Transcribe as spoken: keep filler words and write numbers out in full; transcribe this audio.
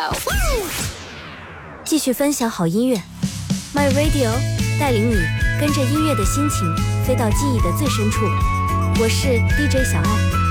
继续分享好音乐 ，My Radio 带领你跟着音乐的心情飞到记忆的最深处。我是 D J 小爱。